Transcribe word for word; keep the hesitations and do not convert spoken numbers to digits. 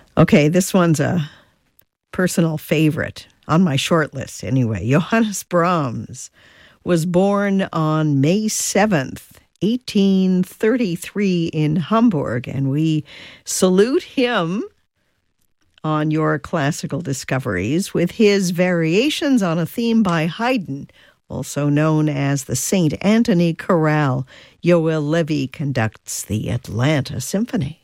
Okay, this one's a personal favorite, on my short list anyway. Johannes Brahms was born on May seventh, eighteen thirty-three in Hamburg, and we salute him on Your Classical Discoveries with his variations on a theme by Haydn, also known as the Saint Anthony Chorale. Yoel Levy conducts the Atlanta Symphony.